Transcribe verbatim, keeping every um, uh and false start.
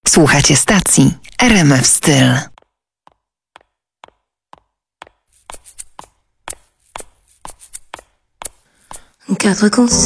Słuchacie stacji R M F Styl. Quatre conseils